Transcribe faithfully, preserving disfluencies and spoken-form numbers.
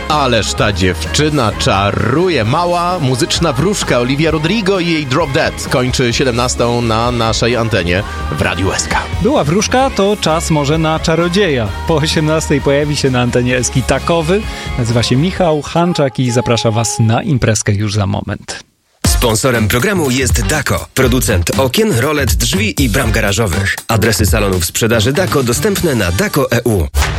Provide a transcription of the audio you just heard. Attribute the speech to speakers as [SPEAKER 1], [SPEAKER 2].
[SPEAKER 1] Ależ ta dziewczyna czaruje. Mała muzyczna wróżka Olivia Rodrigo i jej Drop Dead kończy siedemnastą na naszej antenie w Radiu S K.
[SPEAKER 2] Była wróżka, to czas może na czarodzieja. Po osiemnastej pojawi się na antenie S K takowy. Nazywa się Michał Hanczak i zaprasza was na imprezkę już za moment.
[SPEAKER 3] Sponsorem programu jest Dako, producent okien, rolet, drzwi i bram garażowych. Adresy salonów sprzedaży Dako dostępne na dako kropka e u.